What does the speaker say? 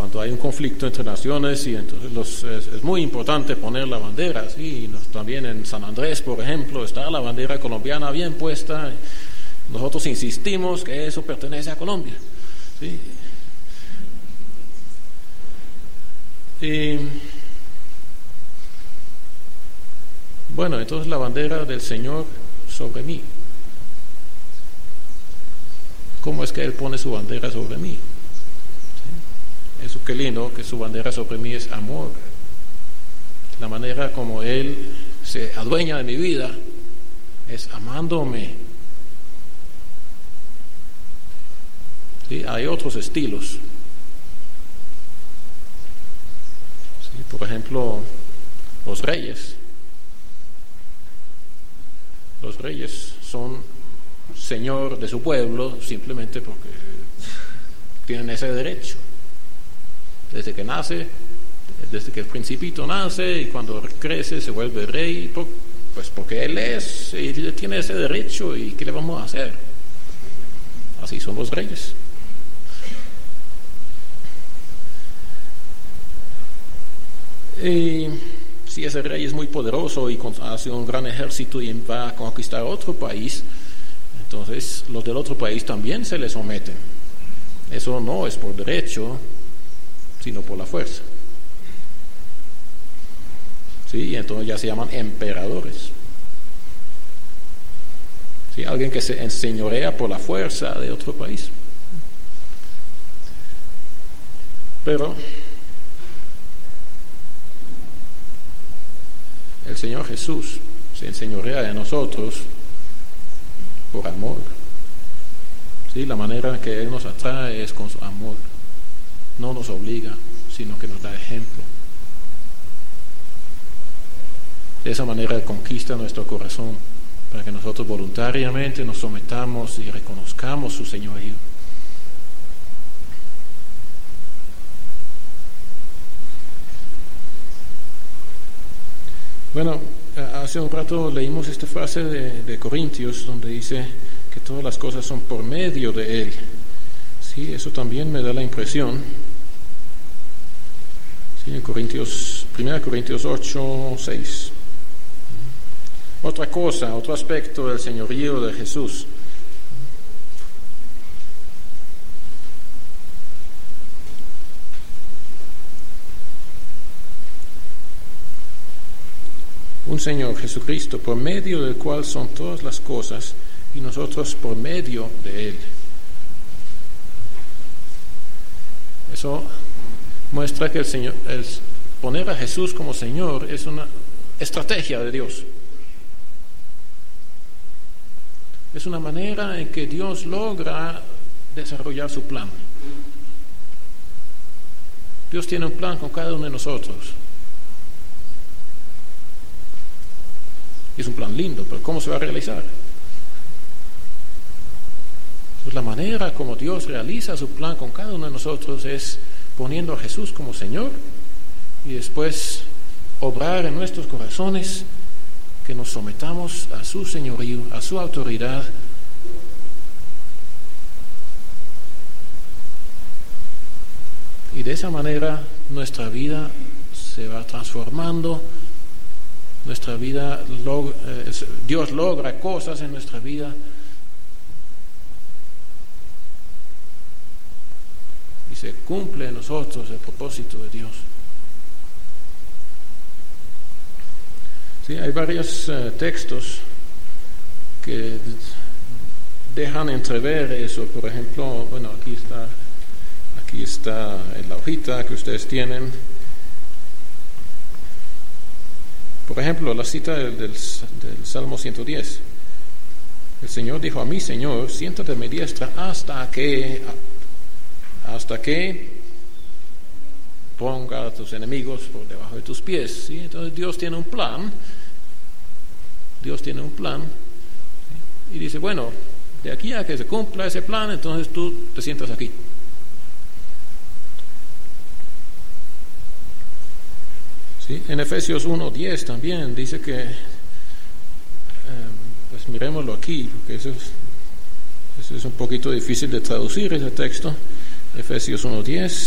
cuando hay un conflicto entre naciones, y entonces es muy importante poner la bandera, ¿sí? Y también en San Andrés, por ejemplo, está la bandera colombiana bien puesta. Nosotros insistimos que eso pertenece a Colombia, ¿sí? Y bueno, entonces la bandera del Señor sobre mí. ¿Cómo es que Él pone su bandera sobre mí? ¿Sí? Eso qué lindo, que su bandera sobre mí es amor. La manera como Él se adueña de mi vida es amándome. ¿Sí? Hay otros estilos. ¿Sí? Por ejemplo, los reyes. Los reyes son señor de su pueblo simplemente porque tienen ese derecho. Desde que nace, desde que el principito nace y cuando crece se vuelve rey, pues porque él tiene ese derecho, y ¿qué le vamos a hacer? Así son los reyes. Y si ese rey es muy poderoso y hace un gran ejército y va a conquistar otro país, entonces los del otro país también se le someten. Eso no es por derecho, sino por la fuerza. ¿Sí? Y entonces ya se llaman emperadores. ¿Sí? Alguien que se enseñorea por la fuerza de otro país. Pero el Señor Jesús se enseñorea de nosotros por amor. ¿Sí? La manera en que Él nos atrae es con su amor. No nos obliga, sino que nos da ejemplo. De esa manera conquista nuestro corazón, para que nosotros voluntariamente nos sometamos y reconozcamos su señorío. Bueno, hace un rato leímos esta frase de Corintios, donde dice que todas las cosas son por medio de Él. Sí, eso también me da la impresión. Sí, en 1 Corintios 8, 6. Otra cosa, otro aspecto del señorío de Jesús. Un Señor Jesucristo, por medio del cual son todas las cosas, y nosotros por medio de Él. Eso muestra que el poner a Jesús como Señor es una estrategia de Dios. Es una manera en que Dios logra desarrollar su plan. Dios tiene un plan con cada uno de nosotros. Es un plan lindo, pero ¿cómo se va a realizar? Pues la manera como Dios realiza su plan con cada uno de nosotros es poniendo a Jesús como Señor, y después obrar en nuestros corazones que nos sometamos a su señorío, a su autoridad. Y de esa manera nuestra vida se va transformando, nuestra vida, Dios logra cosas en nuestra vida. Y se cumple en nosotros el propósito de Dios. Sí, hay varios textos que dejan entrever eso. Por ejemplo, bueno, aquí está en la hojita que ustedes tienen. Por ejemplo, la cita del Salmo 110. El Señor dijo a mi Señor: siéntate a mi diestra hasta que ponga a tus enemigos por debajo de tus pies. ¿Sí? Entonces Dios tiene un plan. ¿Sí? Y dice, bueno, de aquí a que se cumpla ese plan, entonces tú te sientas aquí. ¿Sí? En Efesios 1:10 también dice que, pues miremoslo aquí, porque eso es un poquito difícil de traducir ese texto. Efesios 1:10.